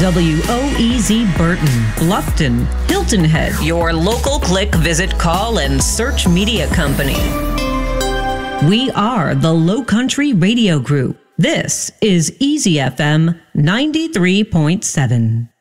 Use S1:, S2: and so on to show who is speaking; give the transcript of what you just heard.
S1: WOEZ Burton, Bluffton, Hilton Head, your local click, visit, call, and search media company. We are the Low Country Radio Group. This is Easy FM 93.7.